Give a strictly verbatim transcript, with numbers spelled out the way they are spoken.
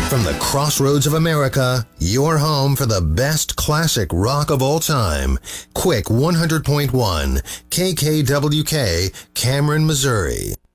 From the crossroads of America, your home for the best classic rock of all time. Quick one hundred point one, K K W K, Cameron, Missouri.